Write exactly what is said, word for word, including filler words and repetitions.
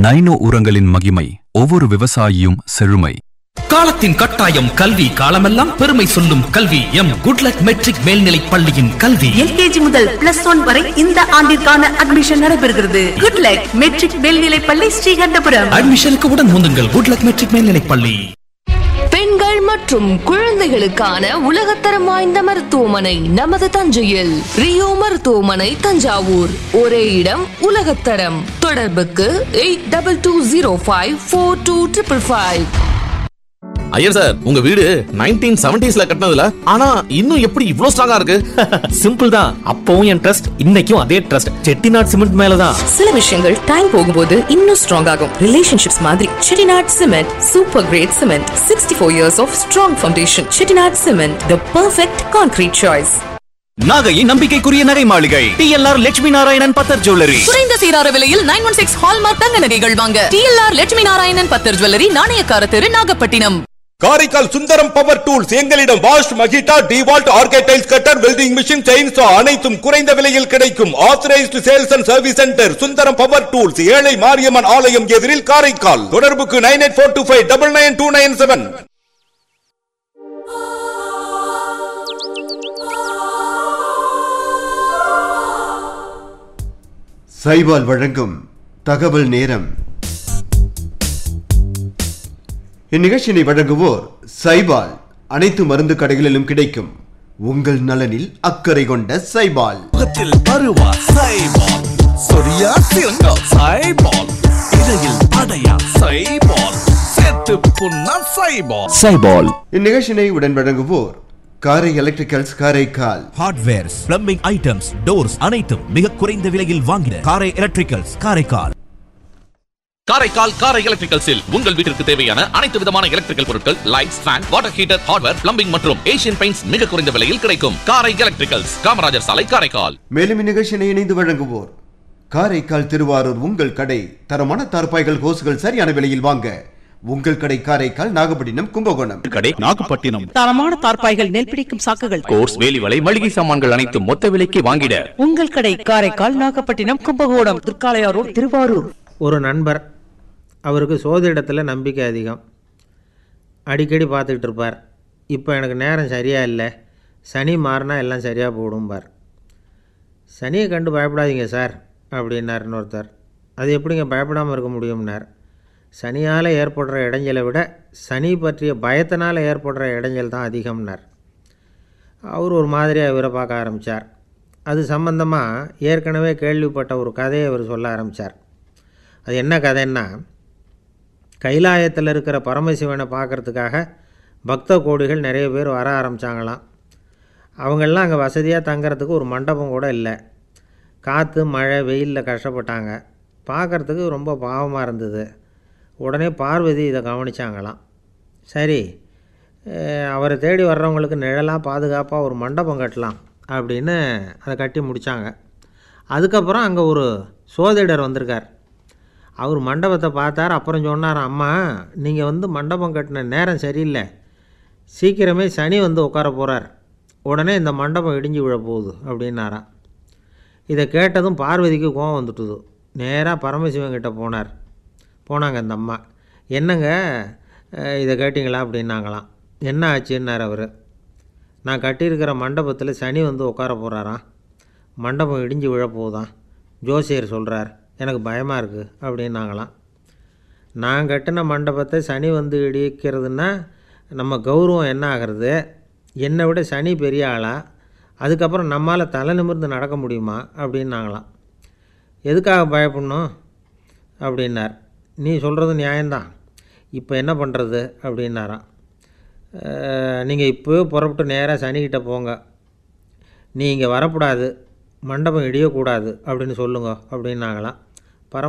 Nano உரங்களின் மகிமை, ஒவ்வொரு விவசாயியும் செழுமை. காலத்தின் கட்டாயம் கல்வி, காலமெல்லாம் பெருமை சொல்லும் கல்வி. எம் குட்லக் மெட்ரிக் மேல்நிலை பள்ளியின் கல்வி எல்கேஜி முதல் பிளஸ் ஒன் வரை இந்த ஆண்டிற்கான அட்மிஷன் நடைபெறுகிறது. குட்லக் மெட்ரிக் மேல்நிலை பள்ளி, ஸ்ரீகண்டபுரம். அட்மிஷனுக்கு உடன் முந்துங்கள். குட்லக் மெட்ரிக் மேல்நிலை பள்ளி. பெண்கள் மற்றும் குழந்தைகளுக்கான உலகத்தரம் வாய்ந்த மருத்துவமனை நமது தஞ்சையில். ரியோ மருத்துவமனை, தஞ்சாவூர். ஒரே இடம், உலகத்தரம். தொடர்புக்கு eight double two zero five four two triple five. Iyer sir, உங்க வீடு நைன்டீன் செவன்டீஸ்ல கட்டினதுல, ஆனா இன்னும் எப்படி இவ்ளோ ஸ்ட்ராங்கா இருக்கு? சிம்பிள் தான். அப்பவும் என் ட்ரஸ்ட், இன்னைக்கும் அதே ட்ரஸ்ட். செட்டிநாட் சிமெண்ட் மேலதான். சில விஷயங்கள் டைம் போகும்போது இன்னும் ஸ்ட்ராங் ஆகும். ரிலேஷன்ஷிப்ஸ் மாதிரி Chettinad cement super great cement. Sixty four years of strong foundation. Chettinad cement, the perfect concrete choice. நாகையின் நம்பிக்கைக்குரிய நகை மாளிகை D L R Lakshmi Narayanan பத்தர் ஜுவல்லரி. குறைந்த சீரார விலையில் நைன் ஒன் சிக்ஸ் ஹால்மார்க் தங்க நகைகள் வாங்க D L R Lakshmi Narayanan பத்தர் ஜுவல்லரி, நாணயக்கார தெரு, நாகப்பட்டினம். Karaikal Sundaram power tools. எங்களிடம் wash, மகிட்டா, டிவால்ட், ஆர்கேடைல்ஸ் cutter, welding machine, chainsaw அனைத்தும் குறைந்த விலையில் கிடைக்கும். Authorised sales and service centre Sundaram power tools, ஏழை மாரியம்மன் ஆலயம் எதிரில், காரைக்கால். தொடர்புக்கு nine eight four two five double nine two nine seven. Saibol வழங்கும் தகவல் நேரம். இந்நிகழ்ச்சியை வழங்குவோர் சைபால். அனைத்து மருந்து கடைகளிலும் கிடைக்கும். உங்கள் நலனில் அக்கறை கொண்ட சைபால். முகத்தில் பருவா சைபால், சொரியா சிறங்கா சைபால், இடையில் அடையா சைபால், சேர்த்து புண்ணா சைபால். சைபால். இந்நிகழ்ச்சியை உடன் வழங்குவோர் காரை electricals, Karaikal. Hardwares, plumbing items, doors அனைத்தும் மிக குறைந்த விலையில் வாங்கின காரை எலக்ட்ரிக்கல்ஸ், காரைக்கால். காரைக்கால் காரை எலக்ட்ரிக்கல்ஸில் உங்கள் வீட்டிற்கு தேவையான அனைத்து விதமான எலக்ட்ரிக்கல் பொருட்கள், lights, fan, water heater, hardware, plumbing மற்றும் ஏசியன் பெயிண்ட்ஸ் மிக குறைந்த விலையில் கிடைக்கும். காரை எலக்ட்ரிக்கல்ஸ், காமராஜர் சாலை, காரைக்கால். மேலும் இந்நிகழ்ச்சியை இணைந்து வழங்குவோர் காரைக்கால், திருவாரூர். உங்கள் கடை தரமான தார்பாய்கள், ஹோஸ்கள் சரியான விலையில் வாங்க உங்கள் கடை காரைக்கால், நாகப்பட்டினம், கும்பகோணம். கடை நாகப்பட்டினம். தரமான தார்பாய்கள், நெல் பிடிக்கும் சாக்குகள், கோர்ஸ், வேலிவலை, மளிகை சாமான்கள் அனைத்தும் மொத்த விலைக்கு வாங்கிட உங்கள் கடை காரைக்கால், நாகப்பட்டினம், கும்பகோணம், திருக்காளையாரோடு, திருவாரூர். ஒரு நண்பர், அவருக்கு சோதிடத்தில் நம்பிக்கை அதிகம். அடிக்கடி பார்த்துக்கிட்டு இருப்பார். இப்போ எனக்கு நேரம் சரியாக இல்லை, சனி மாறினா எல்லாம் சரியாக போடும்பார். சனியை கண்டு பயப்படாதீங்க சார் அப்படின்னார் இன்னொருத்தர். அது எப்படிங்க பயப்படாமல் இருக்க முடியும்னார். சனியால் ஏற்படுற இடைஞ்சலை விட சனி பற்றிய பயத்தினால் ஏற்படுற இடைஞ்சல் தான் அதிகம்னார். அவர் ஒரு மாதிரியாக இவரை பார்க்க ஆரம்பித்தார். அது சம்பந்தமாக ஏற்கனவே கேள்விப்பட்ட ஒரு கதையை அவர் சொல்ல ஆரம்பித்தார். அது என்ன கதைன்னா, கைலாயத்தில் இருக்கிற பரமசிவனை பார்க்குறதுக்காக பக்த கோடிகள் நிறைய பேர் வர ஆரம்பித்தாங்களாம். அவங்கெல்லாம் அங்கே வசதியாக தங்கிறதுக்கு ஒரு மண்டபம் கூட இல்லை. காற்று, மழை, வெயிலில் கஷ்டப்பட்டாங்க. பார்க்குறதுக்கு ரொம்ப பாவமாக இருந்தது. உடனே பார்வதி இதை கவனித்தாங்களாம். சரி, அவரை தேடி வர்றவங்களுக்கு நிழலாக பாதுகாப்பாக ஒரு மண்டபம் கட்டலாம் அப்படின்னு அதை கட்டி முடித்தாங்க. அதுக்கப்புறம் அங்கே ஒரு சோதிடர் வந்திருக்கார். அவர் மண்டபத்தை பார்த்தார். அப்புறம் சொன்னார், அம்மா நீங்கள் வந்து மண்டபம் கட்டின நேரம் சரியில்லை, சீக்கிரமே சனி வந்து உட்கார போகிறார், உடனே இந்த மண்டபம் இடிஞ்சு விழ போகுது அப்படின்னாராம். இதை கேட்டதும் பார்வதிக்கு கோவம் வந்துட்டுது. நேராக பரமசிவன்கிட்ட போனார். போனாங்க அந்த அம்மா. என்னங்க இதை கேட்டிங்களா அப்படின்னாங்களாம். என்ன ஆச்சுன்னார் அவர். நான் கட்டியிருக்கிற மண்டபத்தில் சனி வந்து உட்கார போகிறாராம், மண்டபம் இடிஞ்சு விழ போகுதான், ஜோசியர் சொல்கிறார், எனக்கு பயமாக இருக்குது அப்படின்னாங்களாம். நான் கட்டின மண்டபத்தை சனி வந்து இடிக்கிறதுனா நம்ம கௌரவம் என்ன ஆகிறது? என்னை விட சனி பெரிய ஆளா? அதுக்கப்புறம் நம்மால் தலை நிமிர்ந்து நடக்க முடியுமா அப்படின்னாங்களாம். எதுக்காக பயப்படணும் அப்படின்னார். நீ சொல்கிறது நியாயம்தான், இப்போ என்ன பண்ணுறது அப்படின்னாராம். நீங்கள் இப்போவே புறப்பட்டு நேராக சனிக்கிட்ட போங்க, நீ இங்கே வரக்கூடாது, மண்டபம் இடியக்கூடாது அப்படின்னு சொல்லுங்க அப்படின்னாங்களாம்.